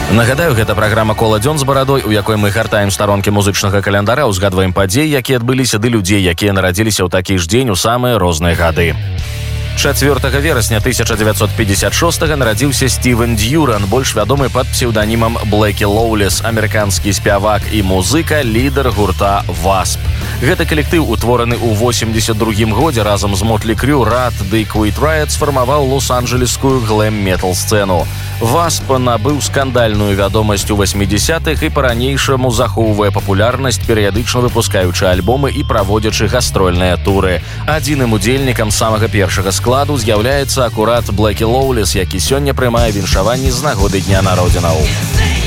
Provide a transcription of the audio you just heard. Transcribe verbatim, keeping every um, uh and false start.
Нагадаю, гэта праграма «Кола дзён з барадой», у якой мы гартаем старонкі музычнага календара, узгадваем падзеі, якія адбыліся, ды людзей, якія нарадзіліся ў такі ж дзень у самыя розныя гады. чацвёртага верасня тысяча дзевяцьсот пятьдесят шостага нарадзіўся Стівен Дьюран, больш вядомы пад псеўданімам Блэкі Лоўлес, амерыканскі спявак і музыка, лідар гурта «Васп». Гэты калектыў, утвораны ў восемьдесят другім годзе разам з Мотлі Крю, Рат ды Квіт Райот, сфармаваў лос-анджелескую глэм-метал сцэну. «Васп» набыў скандальную вядомасць у восьмідзесятых і па-ранейшаму захоўвае папулярнасць, перыядычна выпускаючы альбомы і праводзячы гастрольныя туры. Адзіным удзельнікам самага першага складу з'яўляецца акурат Блэкі Лоўлес, які сёння прымае віншаванні з нагоды дня народзінаў.